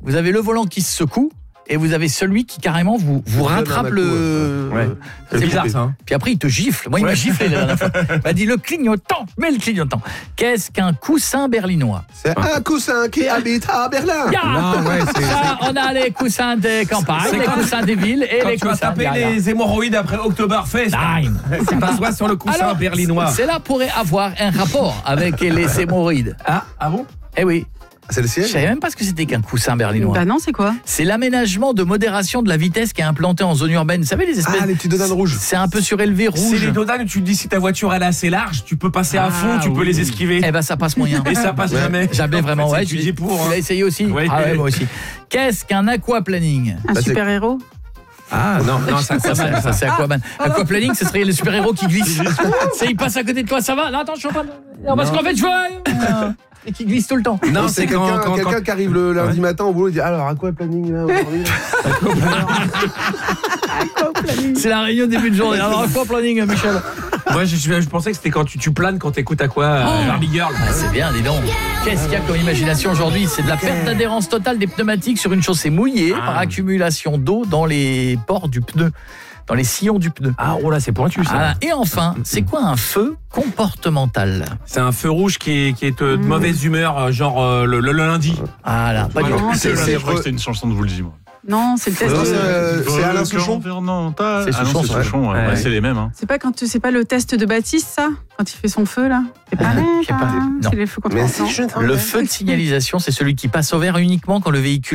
vous avez le volant qui se secoue et vous avez celui qui carrément vous rattrape le... Ouais. C'est bizarre ça. Puis après il te gifle. Moi il m'a giflé la dernière fois. Il m'a dit le clignotant, mets le clignotant. Qu'est-ce qu'un coussin berlinois? C'est un coussin qui habite à Berlin. Non, ouais, Ça, on a les coussins des campagnes, les coussins des villes et Quand les tu vas coussins taper derrière. les hémorroïdes après Oktoberfest, Time. tu t'assois sur le coussin Alors, berlinois. Cela pourrait avoir un rapport avec les hémorroïdes. Ah bon? Eh oui. C'est le Je ciel. savais même pas ce que c'était qu'un coussin berlinois. Bah non, c'est quoi? C'est l'aménagement de modération de la vitesse qui est implanté en zone urbaine. Vous savez les espèces... Ah, les petits dodanes rouges. C'est un peu surélevé rouge. C'est les dodanes où tu te dis si ta voiture elle est assez large, tu peux passer à fond, tu peux les esquiver. Eh ben ça passe moyen. Et ça passe jamais. Jamais vraiment. Ouais, tu dis pour. Tu l'as essayé aussi? Oui. Ah ouais, moi aussi. Qu'est-ce qu'un aquaplaning? Un Bah, c'est- super-héros? Ah non, ça Ça c'est Aquaman. Aquaplaning, ce serait le super-héros qui glisse. Il passe à côté de toi, ça va? Non, attends, je suis pas... Non, parce qu'en fait, je vois... Et qui glisse tout le temps. Non, C'est c'est quelqu'un qui arrive le lundi matin au boulot et dit alors à quoi planning là aujourd'hui C'est la réunion début de journée. Alors, aquaplaning, Michel. Moi, je pensais que c'était quand tu planes quand t'écoutes à quoi Barbie Girl. Ah, c'est bien, dis donc. Qu'est-ce qu'il y a comme imagination aujourd'hui? C'est de la perte d'adhérence totale des pneumatiques sur une chaussée mouillée par accumulation d'eau dans les pores du pneu, dans les sillons du pneu. Ah, oh là, c'est pointu ça. Ah, et enfin, c'est quoi un feu comportemental? C'est un feu rouge qui est de mauvaise humeur, genre le lundi. Voilà, pas du tout. Je crois que c'était une chanson de Woolsey, moi. Non, c'est le test. c'est Alain Souchon. C'est Souchon, C'est Souchon, ouais. ouais. Ouais, c'est les mêmes. Hein. C'est pas le test de Baptiste, ça? Quand il fait son feu, là? C'est pas je sais pas. Non. C'est les feux contre Mais le si vent. je Le feu de signalisation, c'est celui qui passe au vert uniquement quand le véhicule